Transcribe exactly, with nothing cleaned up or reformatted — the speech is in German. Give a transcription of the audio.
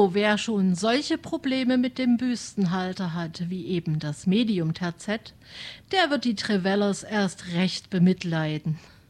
Also, wer schon solche Probleme mit dem Büstenhalter hat, wie eben das Medium-Terzett, der wird die Trevellers erst recht bemitleiden.